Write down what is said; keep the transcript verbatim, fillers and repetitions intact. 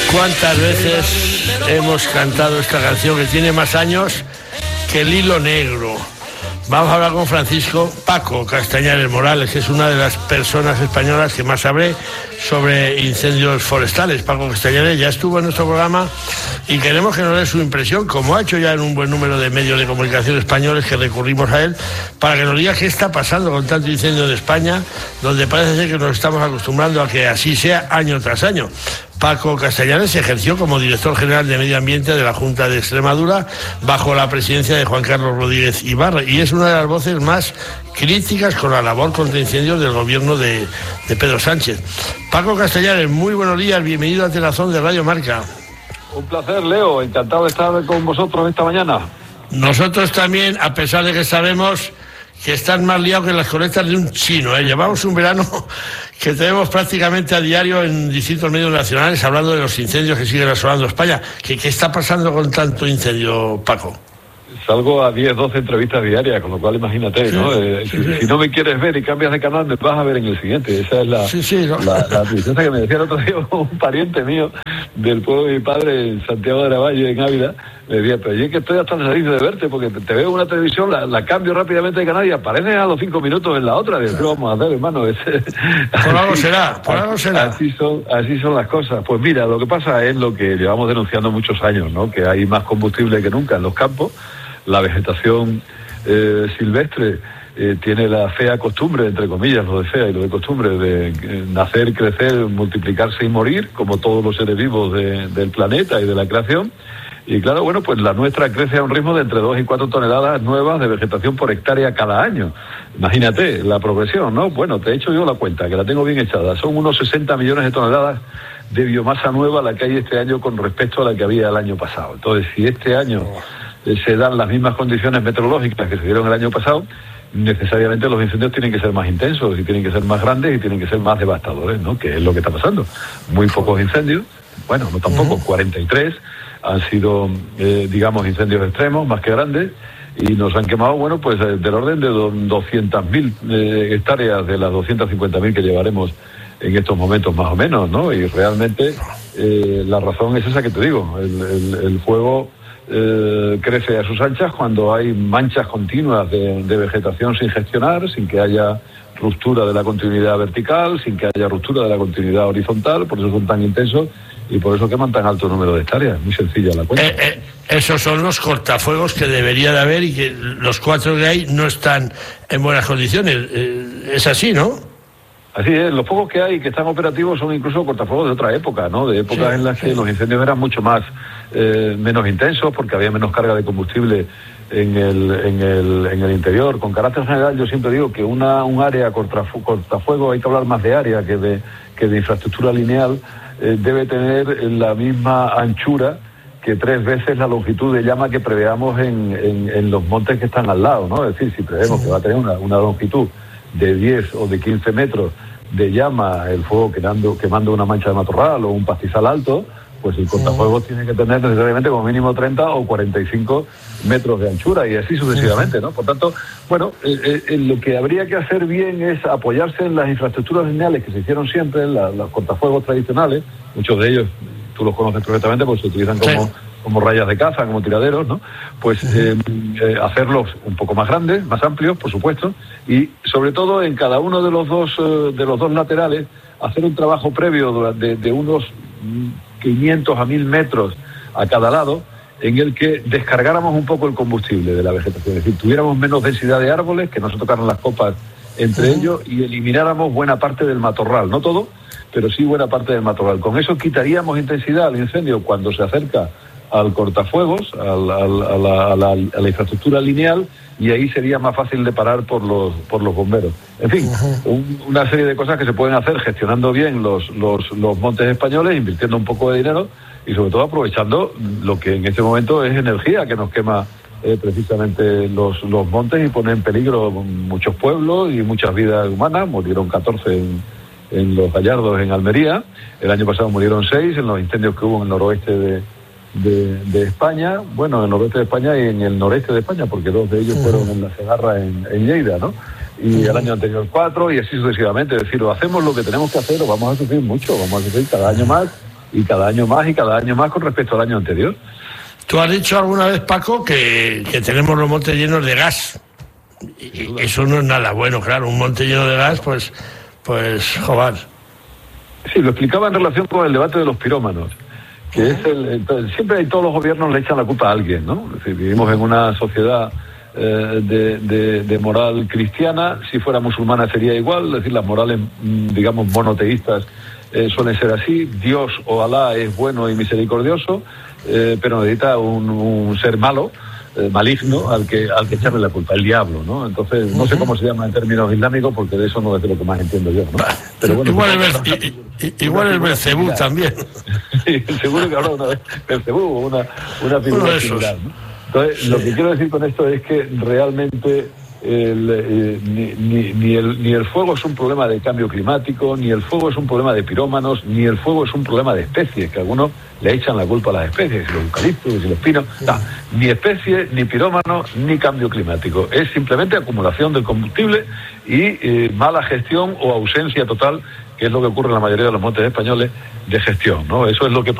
¿Cuántas veces hemos cantado esta canción que tiene más años que el hilo negro? Vamos a hablar con Francisco Paco Castañares Morales, que es una de las personas españolas que más sabe sobre incendios forestales. Paco Castañares ya estuvo en nuestro programa y queremos que nos dé su impresión, como ha hecho ya en un buen número de medios de comunicación españoles que recurrimos a él, para que nos diga qué está pasando con tanto incendio en España, donde parece ser que nos estamos acostumbrando a que así sea año tras año. Paco Castañares ejerció como director general de Medio Ambiente de la Junta de Extremadura bajo la presidencia de Juan Carlos Rodríguez Ibarra y es una de las voces más críticas con la labor contra incendios del gobierno de, de Pedro Sánchez. Paco Castañares, muy buenos días, bienvenido a Telazón de Radio Marca. Un placer, Leo, encantado de estar con vosotros esta mañana. Nosotros también, a pesar de que sabemos que están más liados que las colectas de un chino, ¿eh? Llevamos un verano que tenemos prácticamente a diario en distintos medios nacionales hablando de los incendios que siguen asolando España. ¿Qué, qué está pasando con tanto incendio, Paco? Salgo a diez, doce entrevistas diarias, con lo cual imagínate, ¿no? Sí, eh, sí, si, sí. si no me quieres ver y cambias de canal, me vas a ver en el siguiente. Esa es la, sí, sí, ¿no? la, la tristeza que me decía el otro día un pariente mío del pueblo de mi padre, en Santiago de Aravalle, en Ávila. Me decía, pero yo es que estoy hasta salido de verte, porque te, te veo en una televisión, la, la cambio rápidamente de canal y apareces a los cinco minutos en la otra. ¿Qué vamos a hacer, hermano? Es, por algo será, por algo será. Así son, así son las cosas. Pues mira, lo que pasa es lo que llevamos denunciando muchos años, ¿no? Que hay más combustible que nunca en los campos. La vegetación eh, silvestre eh, tiene la fea costumbre, entre comillas, lo de fea y lo de costumbre, de eh, nacer, crecer, multiplicarse y morir, como todos los seres vivos de, del planeta y de la creación. Y claro, bueno, pues la nuestra crece a un ritmo de entre dos y cuatro toneladas nuevas de vegetación por hectárea cada año. Imagínate la progresión, ¿no? Bueno, te he hecho yo la cuenta, que la tengo bien echada. Son unos sesenta millones de toneladas de biomasa nueva la que hay este año con respecto a la que había el año pasado. Entonces, si este año se dan las mismas condiciones meteorológicas que se dieron el año pasado, necesariamente los incendios tienen que ser más intensos y tienen que ser más grandes y tienen que ser más devastadores, ¿no? Que es lo que está pasando. Muy pocos incendios, bueno, no tampoco, uh-huh. cuarenta y tres han sido, eh, digamos, incendios extremos, más que grandes, y nos han quemado, bueno, pues eh, del orden de doscientas mil eh, hectáreas de las doscientas cincuenta mil que llevaremos en estos momentos más o menos, ¿no? Y realmente eh, la razón es esa que te digo, el, el, el fuego Eh, crece a sus anchas cuando hay manchas continuas de, de vegetación sin gestionar, sin que haya ruptura de la continuidad vertical, sin que haya ruptura de la continuidad horizontal, por eso son tan intensos y por eso queman tan alto número de hectáreas. Muy sencilla la cuenta. Eh, eh, esos son los cortafuegos que debería de haber y que los cuatro que hay no están en buenas condiciones. Eh, es así, ¿no? Así es, los pocos que hay que están operativos son incluso cortafuegos de otra época, ¿no? De épocas sí, en las que sí. los incendios eran mucho más, eh, menos intensos, porque había menos carga de combustible en el, en el, en el interior. Con carácter general, yo siempre digo que una, un área cortafu- cortafuego, hay que hablar más de área que de, que de infraestructura lineal, eh, debe tener la misma anchura que tres veces la longitud de llama que preveamos en, en, en los montes que están al lado, ¿no? Es decir, si prevemos que va a tener una, una longitud de diez o de quince metros de llama, el fuego quemando, quemando una mancha de matorral o un pastizal alto, pues el cortafuegos tiene que tener necesariamente como mínimo treinta o cuarenta y cinco metros de anchura y así sucesivamente, ¿no? Por tanto, bueno, eh, eh, lo que habría que hacer bien es apoyarse en las infraestructuras lineales que se hicieron siempre, en la, los cortafuegos tradicionales, muchos de ellos tú los conoces perfectamente porque se utilizan como... Sí. como rayas de caza, como tiraderos, ¿no? Pues eh, eh, hacerlos un poco más grandes, más amplios, por supuesto, y sobre todo en cada uno de los dos eh, de los dos laterales hacer un trabajo previo de, de unos quinientos a mil metros a cada lado, en el que descargáramos un poco el combustible de la vegetación, es decir, tuviéramos menos densidad de árboles, que no se tocaran las copas entre ellos y elimináramos buena parte del matorral, no todo, pero sí buena parte del matorral. Con eso quitaríamos intensidad al incendio cuando se acerca al cortafuegos, al, al, a, la, a, la, a la infraestructura lineal, y ahí sería más fácil de parar por los por los bomberos. En fin, uh-huh. un, una serie de cosas que se pueden hacer gestionando bien los, los, los montes españoles, invirtiendo un poco de dinero y sobre todo aprovechando lo que en este momento es energía que nos quema eh, precisamente los, los montes y pone en peligro muchos pueblos y muchas vidas humanas. Murieron catorce en, en Los Gallardos, en Almería. El año pasado murieron seis en los incendios que hubo en el noroeste de De, de España, bueno, en el noroeste de España y en el noreste de España, porque dos de ellos uh-huh. fueron en la Segarra, en, en Lleida, ¿no? Y uh-huh. el año anterior cuatro, y así sucesivamente. Es decir, o hacemos lo que tenemos que hacer o vamos a sufrir mucho, vamos a sufrir cada año más y cada año más y cada año más con respecto al año anterior. Tú has dicho alguna vez, Paco, que, que tenemos los montes llenos de gas. Y eso no es nada bueno, claro, un monte lleno de gas, pues, pues, joder. Sí, lo explicaba en relación con el debate de los pirómanos, que es el, el siempre todos los gobiernos le echan la culpa a alguien, ¿no? Es decir, vivimos en una sociedad eh, de, de, de moral cristiana. Si fuera musulmana sería igual, es decir, las morales, digamos, monoteístas eh, suelen ser así. Dios o Alá es bueno y misericordioso, eh, pero necesita un, un ser malo, Eh, maligno al que al que echarle la culpa, el diablo, ¿no? Entonces no sé cómo se llama en términos islámicos, porque de eso no es de lo que más entiendo yo, ¿no? Pero bueno, igual el Belcebú, igual el Belcebú también. Sí, seguro que habrá una Belcebú, una una figura similar, ¿no? Entonces, sí. Lo que quiero decir con esto es que realmente el, eh, ni, ni, ni, el, ni el fuego es un problema de cambio climático, ni el fuego es un problema de pirómanos, ni el fuego es un problema de especies, que algunos le echan la culpa a las especies, los eucaliptos y los pinos. No, ni especie, ni pirómano, ni cambio climático. Es simplemente acumulación del combustible y eh, mala gestión o ausencia total, que es lo que ocurre en la mayoría de los montes españoles, de gestión, ¿no? Eso es lo que